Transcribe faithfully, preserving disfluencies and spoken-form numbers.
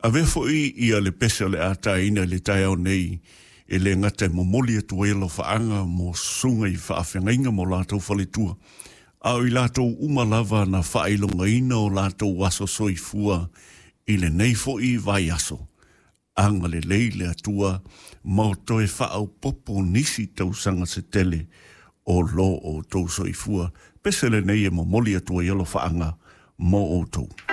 A vefo i ia le pesa le ata ina le tai au nei e le ngata mo moli atu e lo faanga mo sunga i whaafengainga mo lātou whalitua. Au i lātou umalava na whailonga ina o lātou waso soifua i le neifo i vai aso. Anga le leile atua mau toe whaau popo nisi tau sanga se tele o lo o tau soifua. Pesa le nei e mo moli atu e lo faanga mo o tau.